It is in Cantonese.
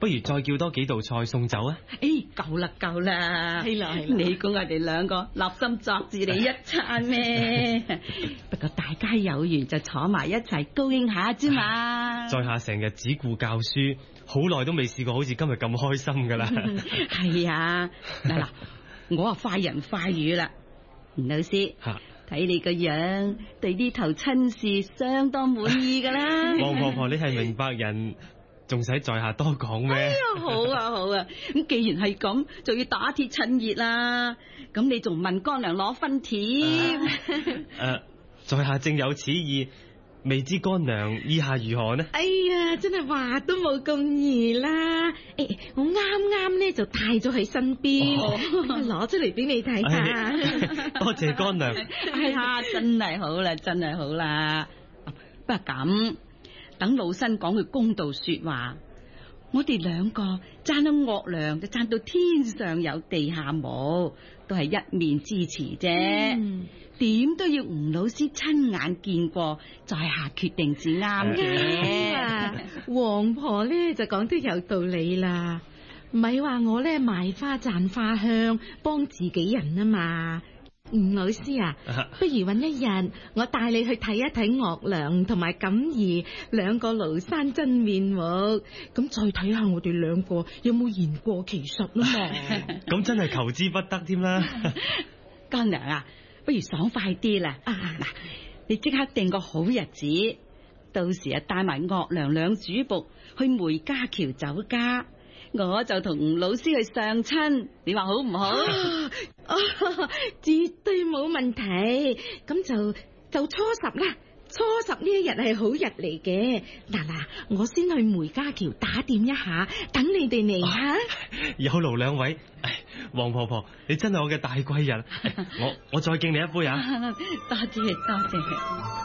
不如再叫多幾道菜送走啊？ 夠啦夠啦， 係啦， 你估我哋兩個立心作住你一餐咩？不過大家有緣就坐埋一齊高興下啫嘛。 在下成日只顧教書，好耐都未試過好似今日咁開心噶啦。 係啊，嗱，我啊快人快語啦，吳老師。睇你個樣，對呢頭親事相當滿意噶啦。 王婆婆，你係明白人，仲使在下多講咩？ 哎呀，好啊好啊，咁既然係咁，就要打鐵趁熱啦。咁你仲問乾娘攞分添？ 在下正有此意，未知乾娘意下如何呢？ 哎呀，真係話都冇咁易啦！我啱啱咧就帶咗喺身邊，攞出嚟俾你睇下。 多謝乾娘。 哎呀，真係好啦，真係好啦。不過咁，等老身講句公道說話，我哋兩個爭到岳娘就爭到天上有地下冇，都係一面之詞啫。點都要吳老師親眼見過，在下決定至啱嘅。 王婆咧就講得有道理啦，唔係話我咧賣花讚花香，幫自己人啊嘛。吳老師啊，不如搵一日，我帶你去睇一睇岳娘同埋錦兒兩個廬山真面目，咁再睇下我哋兩個有冇言過其實啊嘛。 咁真係求之不得添啦。 乾娘啊，不如爽快啲啦！嗱，你即刻定個好日子，到時啊帶埋岳娘兩主僕去梅家橋酒家，我就同吳老師去相親，你話好唔好？ 絕對冇問題，咁就初十啦。初十呢一日係好日嚟嘅。嗱，我先去梅家橋打點一下，等你哋嚟吓。 有勞兩位，王婆婆，你真係我嘅大貴人，我再敬你一杯啊！ 多謝多謝。